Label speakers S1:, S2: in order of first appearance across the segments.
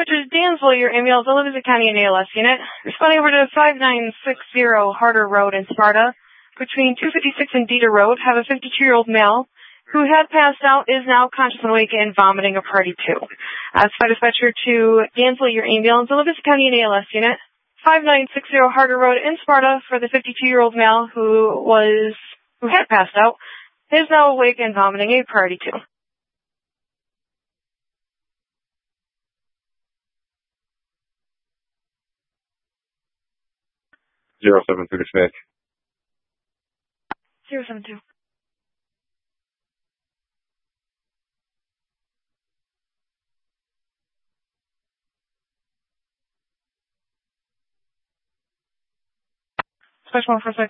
S1: dispatcher Dansville, your ambulance, Elizabeth County and ALS unit, responding over to 5960 Harder Road in Sparta, between 256 and Dieter Road, have a 52-year-old male who had passed out, is now conscious and awake and vomiting a party 2. Fire dispatcher to Dansville, your ambulance, Elizabeth County and ALS unit, 5960 Harder Road in Sparta for the 52-year-old male who had passed out, is now awake and vomiting a party 2.
S2: 072 dispatch.
S1: 072. Special 146.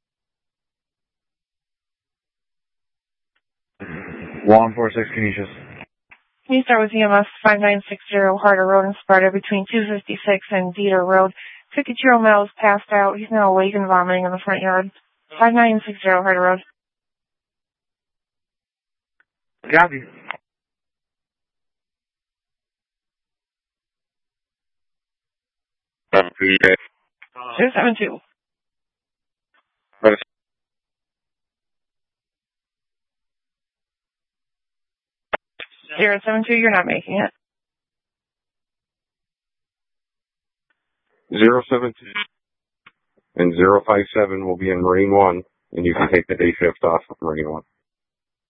S2: 146, Canisius.
S1: Can you start with EMS 5960 Harder Road in Sparta between 256 and Dieter Road? 52-year-old male is passed out. He's now awake and vomiting in the front yard. 5960 Harder Road.
S2: Copy.
S1: 272. 072, you're not making it.
S2: 072 and 057 will be in Marine 1, and you can take the day shift off of Marine 1.